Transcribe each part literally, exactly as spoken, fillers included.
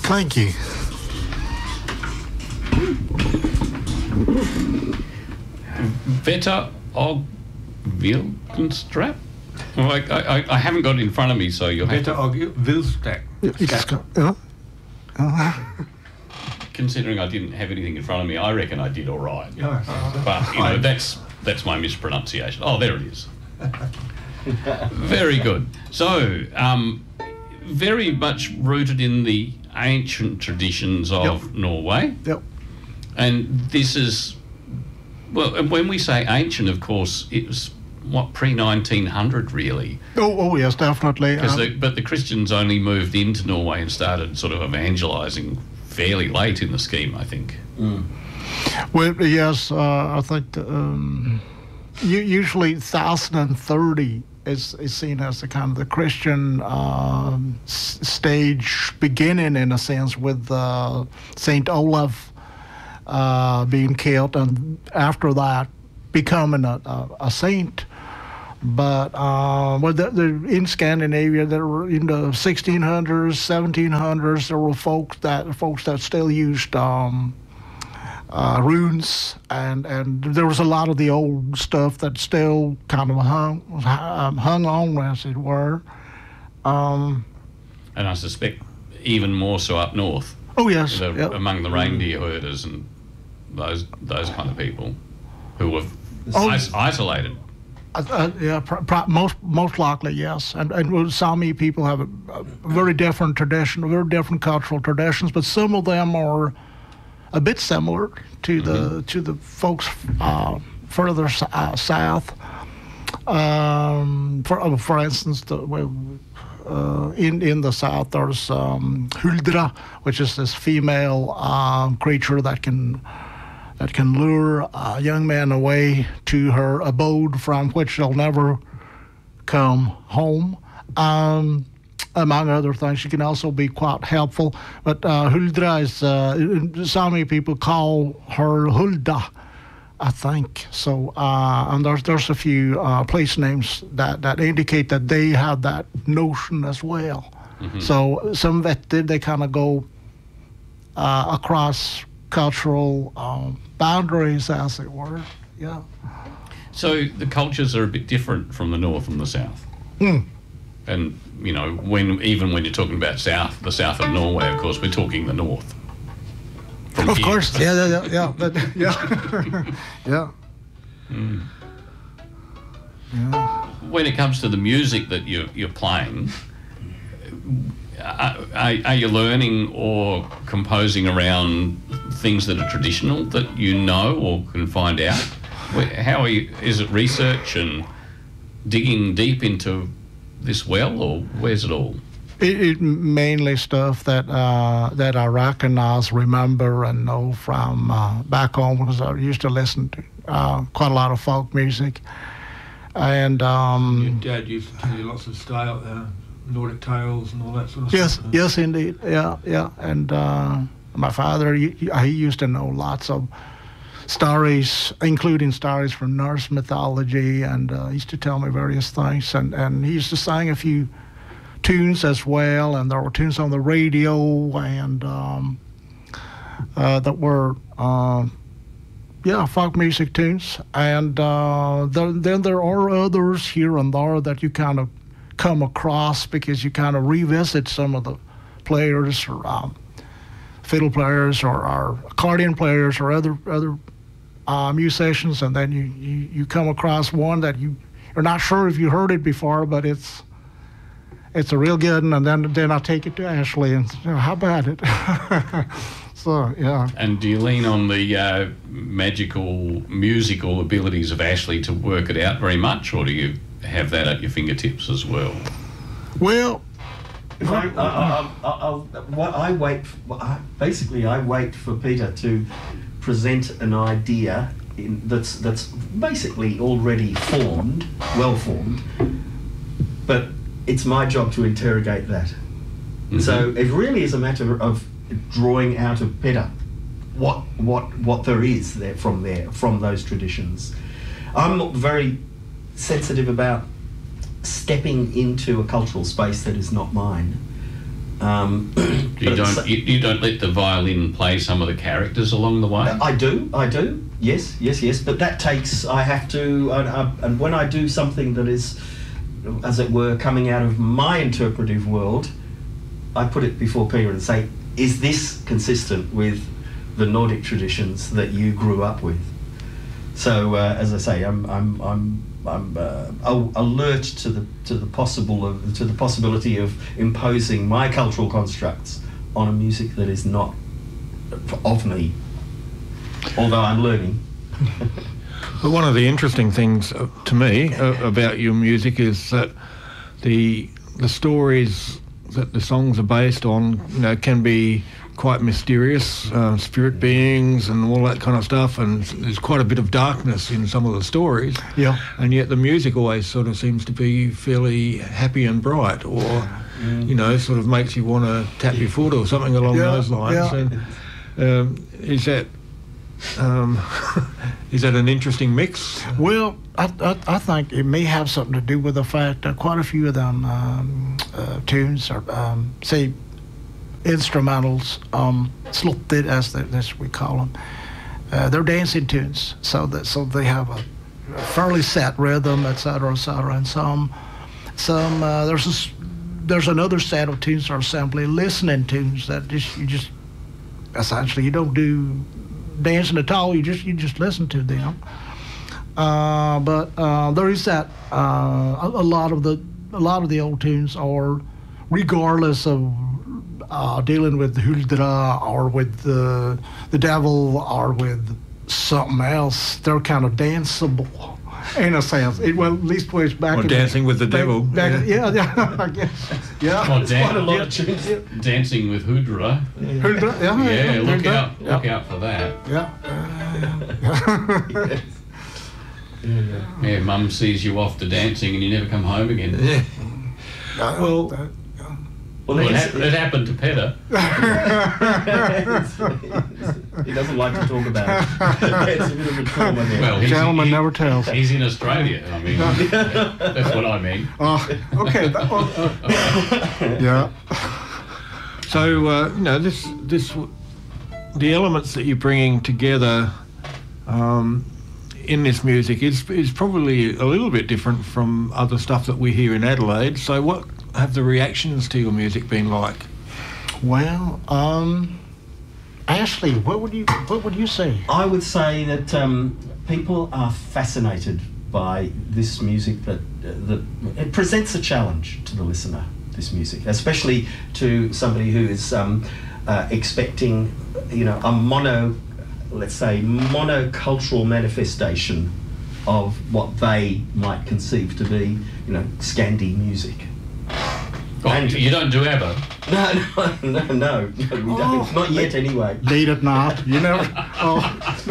Thank you. Vetter og Vilkenstrap? Well, I, I, I haven't got it in front of me, so you'll have Vetter to... og Vilstak. Ja. Ja. Considering I didn't have anything in front of me, I reckon I did all right. Yeah. But, you know, that's that's my mispronunciation. Oh, there it is. Very good. So, um, very much rooted in the ancient traditions of Yep. Norway. Yep. And this is, well, and when we say ancient, of course, it was, what, pre nineteen hundred, really? Oh, oh yes, definitely. Because Um, the, but the Christians only moved into Norway and started sort of evangelising fairly late in the scheme, I think. Well, yes, uh, I think um, u- usually one thousand thirty is, is seen as the kind of the Christian um, s- stage beginning, in a sense, with uh, Saint Olaf uh, being killed, and after that becoming a, a, a saint. But uh, well, the, the, in Scandinavia, there were in the sixteen hundreds, seventeen hundreds, there were folks that folks that still used um, uh, runes, and, and there was a lot of the old stuff that still kind of hung um, hung on, as it were. Um, And I suspect even more so up north, oh yes, the, yep. among the reindeer herders and those those kind of people who were Oh. is- isolated. Uh, uh, yeah, pr- pr- most most likely yes, and and well, Sami people have a, a very different tradition, very different cultural traditions, but some of them are a bit similar to the to the folks uh, further s- uh, south. Um, for uh, for instance, the, well, uh, in in the south there's um, Huldra, which is this female um, creature that can. that can lure a young man away to her abode from which they'll never come home. Um, among other things, she can also be quite helpful. But uh, Huldra is, uh, Sami people call her Hulda, I think. So, uh, and there's there's a few uh, place names that, that indicate that they have that notion as well. Mm-hmm. So some that they, they kind of go uh, across cultural um, boundaries, as it were. Yeah. So the cultures are a bit different from the north and the south. Mm. And, you know, when even when you're talking about south, the south of Norway, of course, we're talking the north. From Of here. course. Yeah, yeah, yeah, yeah. But, yeah. yeah. Mm. Yeah. When it comes to the music that you're, you're playing, are, are, are you learning or composing around things that are traditional that you know or can find out? How are you? Is it research and digging deep into this well, or where's it all? It, it mainly stuff that uh, that I recognize, remember, and know from uh, back home, because I used to listen to uh, quite a lot of folk music. And um, Your dad used to tell you lots of style, uh, Nordic tales and all that sort of yes, stuff. yes, indeed, yeah, yeah. And uh, my father, he, he used to know lots of stories, including stories from Norse mythology, and uh, he used to tell me various things. And, and he used to sing a few tunes as well, and there were tunes on the radio, and um, uh, that were, uh, yeah, folk music tunes. And uh, there, then there are others here and there that you kind of come across because you kind of revisit some of the players, or um, fiddle players, or, or accordion players, or other other uh, musicians, and then you, you, you come across one that you you're not sure if you heard it before, but it's it's a real good one, and then then I take it to Ashley and you know, how about it? So yeah. And do you lean on the uh, magical musical abilities of Ashley to work it out very much, or do you have that at your fingertips as well? Well, I, I, I, I, what I wait, for, I, basically, I wait for Peter to present an idea in, that's that's basically already formed, well formed, but it's my job to interrogate that. Mm-hmm. So it really is a matter of drawing out of Peter what what what there is there from there from those traditions. I'm not very sensitive about stepping into a cultural space that is not mine. Um, You don't you, you don't let the violin play some of the characters along the way? I do, I do. Yes, yes, yes. But that takes. I have to. I, I, and when I do something that is, as it were, coming out of my interpretive world, I put it before Peter and say, "Is this consistent with the Nordic traditions that you grew up with?" So, uh, as I say, I'm I'm I'm I'm uh, al- alert to the to the possible of, to the possibility of imposing my cultural constructs on a music that is not of me, although I'm learning. But one of the interesting things uh, to me uh, about your music is that the the stories that the songs are based on, you know, can be quite mysterious, uh, spirit beings and all that kind of stuff, and there's quite a bit of darkness in some of the stories. Yeah. And yet the music always sort of seems to be fairly happy and bright, or mm. you know, sort of makes you want to tap your foot or something along Yeah, those lines. yeah. And um, is that um, is that an interesting mix? Well, I, I, I think it may have something to do with the fact that quite a few of them um, uh, tunes are, um, say, instrumentals, um, slotted as, they, as we call them. Uh, they're dancing tunes, so that so they have a fairly set rhythm, et cetera, et cetera. And some, some uh, there's a s there's another set of tunes that are simply listening tunes that just you just essentially you don't do dancing at all. You just you just listen to them. Uh, but uh, there is that uh, a, a lot of the a lot of the old tunes are, regardless of uh, dealing with Huldra or with the the devil or with something else, they're kind of danceable in a sense. It, well, at least ways back. Or in dancing with the back, devil. Back, yeah, yeah, yeah, I guess. Yeah. Well, dan- Quite a lot of tunes. Dancing with Hudra. Huldra, yeah, Yeah, yeah, look Huldra, out, yeah. look out for that. Yeah. Yes. Yeah, yeah. Yeah, Mum sees you off to dancing and you never come home again. Yeah. Well, Well, Well, it, it's- hap- it happened to Peter. he doesn't like to talk about it. It's a bit of a trauma there. Well, he's, gentleman he- never tells. He's in Australia. I mean, that's what I mean. Oh, okay. That, well, yeah. So uh, you know, this this the elements that you're bringing together um, in this music is is probably a little bit different from other stuff that we hear in Adelaide. So what have the reactions to your music been like? Well, um, Ashley, what would you what would you say? I would say that um, people are fascinated by this music that uh, that it presents a challenge to the listener. This music, especially to somebody who is um, uh, expecting, you know, a mono, let's say, monocultural manifestation of what they might conceive to be, you know, Scandi music. Oh, And- you don't do ABBA. No, no, no, no, no we don't. Oh. Not yet, anyway. Late at night, you never. Oh,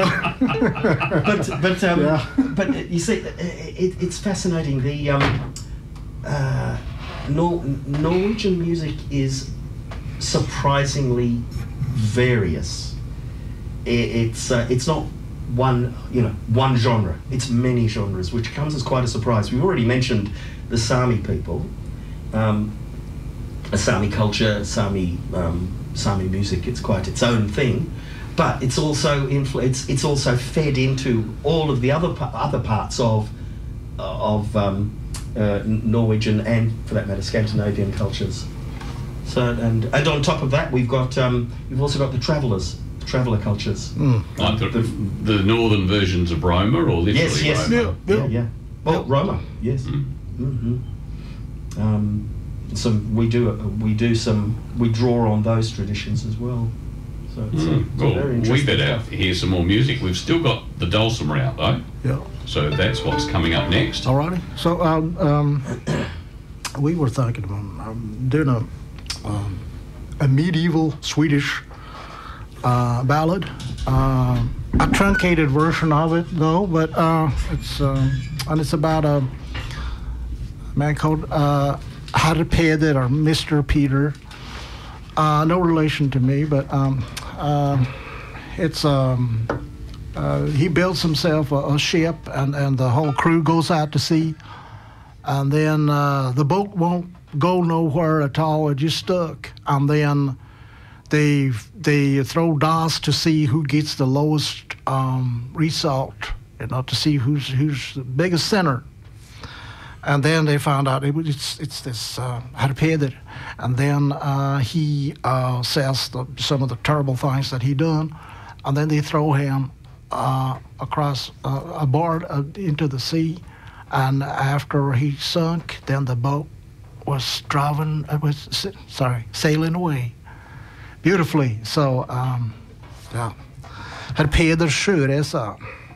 But but um, Yeah. but uh, you see, it, it's fascinating. The um, uh, Nor- Norwegian music is surprisingly various. I it's uh, it's not one you know one genre. It's many genres, which comes as quite a surprise. We've already mentioned the Sami people, um, a Sami culture, Sami um, Sami music. It's quite its own thing, but it's also influ- it's it's also fed into all of the other pa- other parts of of um, uh, Norwegian and, for that matter, Scandinavian cultures. So and and on top of that, we've got um, we've also got the travellers, traveller cultures. mm. Like the, the northern versions of Roma, or literally Yes, yes, Roma. Yeah. yeah, yeah. Well, Roma, yes. Mm. hmm Um, so we do we do some we draw on those traditions as well. So it's, uh, Mm. it's Well, very we interesting better stuff. hear some more music. We've still got the Dulcimer out though, Yeah. so that's what's coming up next. Alrighty. So um, um, we were thinking of um, doing a um, a medieval Swedish uh, ballad. Uh, a truncated version of it, though, but uh, it's um, and it's about a man called uh, Herr Peder or Mister Peter. Uh, no relation to me, but um, uh, it's um, uh, he builds himself a, a ship, and, and the whole crew goes out to sea. and then uh, the boat won't go nowhere at all. It just stuck, and then they they throw dice to see who gets the lowest um, result, you know, to see who's who's the biggest sinner. And then they found out it was it's, it's this uh, Herr Peder, and then uh, he uh, says the, some of the terrible things that he done, and then they throw him uh, across uh, aboard uh, into the sea, and after he sunk, then the boat was driving, uh, was sorry, sailing away beautifully. So um, ja, Herr Peders sjöresa.